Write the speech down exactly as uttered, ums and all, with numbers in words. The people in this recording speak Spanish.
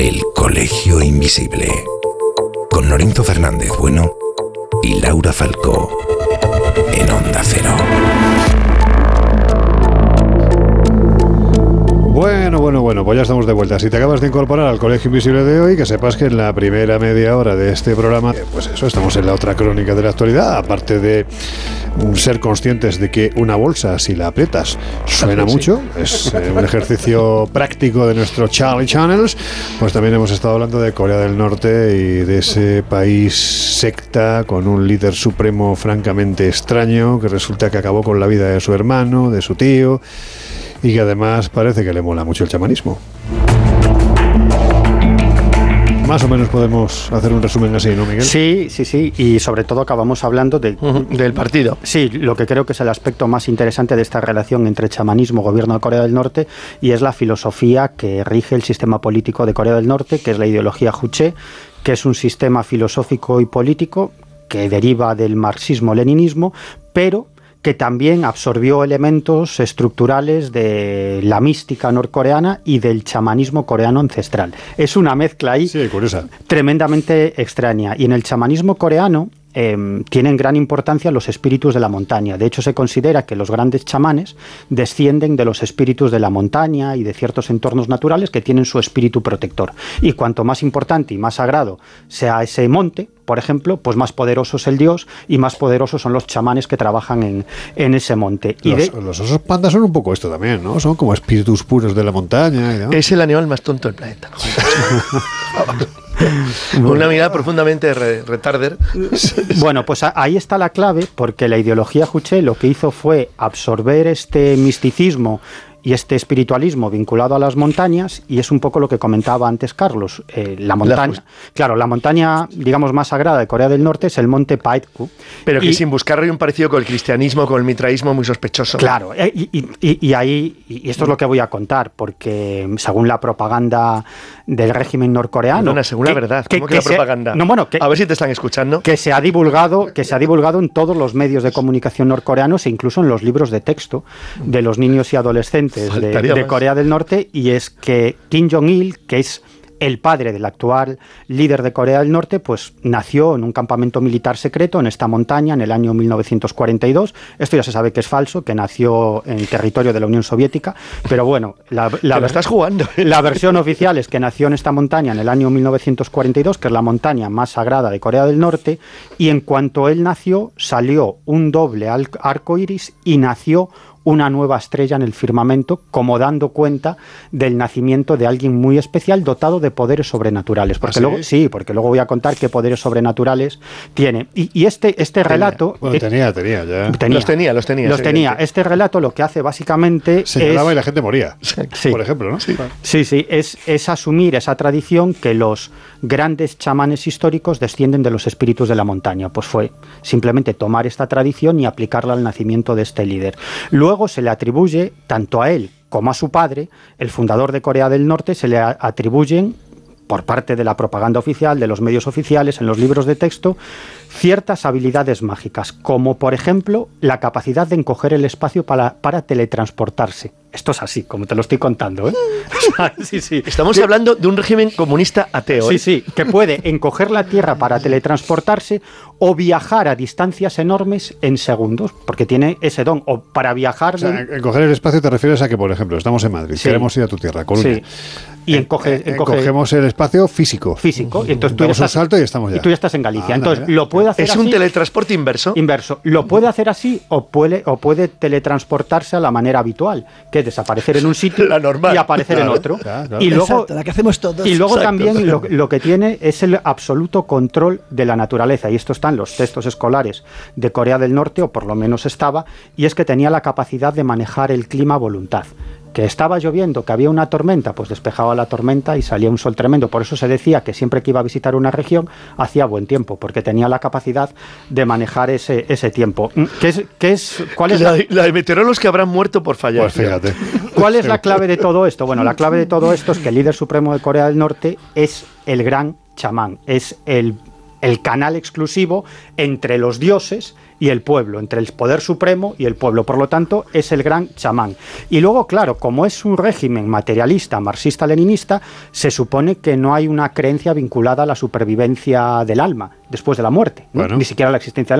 El Colegio Invisible, con Lorenzo Fernández Bueno y Laura Falcó, en Onda Cero. Bueno, bueno, bueno, pues ya estamos de vuelta. Si te acabas de incorporar al Colegio Invisible de hoy, que sepas que en la primera media hora de este programa, pues eso, estamos en la otra crónica de la actualidad, aparte de ser conscientes de que una bolsa, si la aprietas, suena sí. mucho, es eh, un ejercicio práctico de nuestro Charlie Channels, pues también hemos estado hablando de Corea del Norte y de ese país secta con un líder supremo francamente extraño, que resulta que acabó con la vida de su hermano, de su tío, y que además parece que le mola mucho el chamanismo. Más o menos podemos hacer un resumen así, ¿no, Miguel? Sí, sí, sí, y sobre todo acabamos hablando de, uh-huh. del partido. Sí, lo que creo que es el aspecto más interesante de esta relación entre chamanismo y gobierno de Corea del Norte, y es la filosofía que rige el sistema político de Corea del Norte, que es la ideología Juche, que es un sistema filosófico y político que deriva del marxismo-leninismo, pero que también absorbió elementos estructurales de la mística norcoreana y del chamanismo coreano ancestral. Es una mezcla ahí sí, curiosa, tremendamente extraña. Y en el chamanismo coreano eh, tienen gran importancia los espíritus de la montaña. De hecho, se considera que los grandes chamanes descienden de los espíritus de la montaña y de ciertos entornos naturales que tienen su espíritu protector. Y cuanto más importante y más sagrado sea ese monte, por ejemplo, pues más poderoso es el dios y más poderosos son los chamanes que trabajan en, en ese monte. Y los, de... los osos pandas son un poco esto también, ¿no? Son como espíritus puros de la montaña. ¿No? Es el animal más tonto del planeta. Con una mirada profundamente re- retarder. Bueno, pues a, ahí está la clave, porque la ideología Juche lo que hizo fue absorber este misticismo y este espiritualismo vinculado a las montañas, y es un poco lo que comentaba antes Carlos. Eh, la montaña, la claro, la montaña, digamos, más sagrada de Corea del Norte es el monte Paektu. Pero que y, sin buscarle un parecido con el cristianismo, con el mitraísmo muy sospechoso. Claro, eh, y, y, y ahí, y esto es lo que voy a contar, porque según la propaganda del régimen norcoreano... Perdona, según que, la verdad, que, ¿cómo que, que la se, propaganda? No, bueno, que, a ver si te están escuchando. Que se ha divulgado, que se ha divulgado en todos los medios de comunicación norcoreanos e incluso en los libros de texto de los niños y adolescentes de, de Corea del Norte, y es que Kim Jong-il, que es el padre del actual líder de Corea del Norte, pues nació en un campamento militar secreto en esta montaña en el año mil novecientos cuarenta y dos. Esto ya se sabe que es falso, que nació en territorio de la Unión Soviética, pero bueno, la, la, lo estás jugando. La versión oficial es que nació en esta montaña en el año mil novecientos cuarenta y dos, que es la montaña más sagrada de Corea del Norte, y en cuanto él nació, salió un doble arco iris y nació una nueva estrella en el firmamento, como dando cuenta del nacimiento de alguien muy especial dotado de poderes sobrenaturales. Porque ¿Ah, sí? luego sí, porque luego voy a contar qué poderes sobrenaturales tiene. Y, y este, este relato... Bueno, tenía, tenía, ya. tenía, los tenía, los tenía. Los sí, tenía. Sí. Este relato lo que hace básicamente señalaba es... y la gente moría, sí. por ejemplo, ¿no? Sí, sí, sí es, es asumir esa tradición que los grandes chamanes históricos descienden de los espíritus de la montaña. Pues fue simplemente tomar esta tradición y aplicarla al nacimiento de este líder. Luego se le atribuye tanto a él como a su padre, el fundador de Corea del Norte, se le atribuyen, por parte de la propaganda oficial, de los medios oficiales, en los libros de texto, ciertas habilidades mágicas, como por ejemplo la capacidad de encoger el espacio para, para teletransportarse. Esto es así, como te lo estoy contando, ¿eh? sí, sí. Estamos de, hablando de un régimen comunista ateo. Sí, ¿eh? sí, que puede encoger la Tierra para teletransportarse o viajar a distancias enormes en segundos, porque tiene ese don, o para viajar... O sea, de... encoger el espacio te refieres a que, por ejemplo, estamos en Madrid, sí. queremos ir a tu tierra, Coruña. Sí. Y encoge, encoge, encogemos el espacio físico. Físico. Y entonces tú damos estás, un salto y estamos ya. Y tú ya estás en Galicia. Ah, entonces, mira. lo puede hacer ¿Es así. un teletransporte inverso? Inverso. Lo puede hacer así o puede, o puede teletransportarse a la manera habitual, que es desaparecer en un sitio la normal. y aparecer claro, en otro. Claro, claro. Y luego, exacto, la que hacemos todos. Y luego Exacto. también lo, lo que tiene es el absoluto control de la naturaleza. Y esto está en los textos escolares de Corea del Norte, o por lo menos estaba, y es que tenía la capacidad de manejar el clima a voluntad. Que estaba lloviendo, que había una tormenta, pues despejaba la tormenta y salía un sol tremendo. Por eso se decía que siempre que iba a visitar una región hacía buen tiempo, porque tenía la capacidad de manejar ese, ese tiempo. ¿Qué es, qué es, cuál es la, la, la de meteorólogos que habrán muerto por fallar. Pues fíjate. ¿Cuál es la clave de todo esto? Bueno, la clave de todo esto es que el líder supremo de Corea del Norte es el gran chamán, es el el canal exclusivo entre los dioses y el pueblo, entre el poder supremo y el pueblo. Por lo tanto, es el gran chamán. Y luego, claro, como es un régimen materialista, marxista-leninista, se supone que no hay una creencia vinculada a la supervivencia del alma después de la muerte, ¿no? Bueno. Ni siquiera a la existencia del